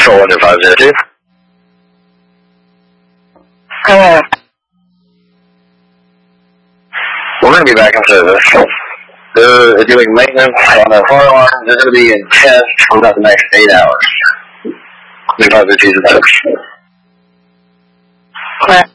Control 1502. Hello. We're going to be back in service. They're doing maintenance on the fire alarm. They're going to be in test for about the next 8 hours. 1502 to 6. Correct.